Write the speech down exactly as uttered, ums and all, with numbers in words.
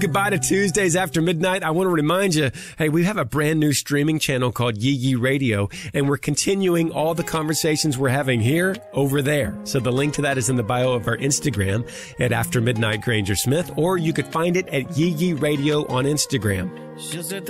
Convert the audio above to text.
Goodbye to Tuesdays after midnight. I want to remind you, hey, we have a brand new streaming channel called Yee Yee Radio, and we're continuing all the conversations we're having here over there. So the link to that is in the bio of our Instagram at After Midnight Granger Smith, or you could find it at Yee Yee Radio on Instagram. She'll set the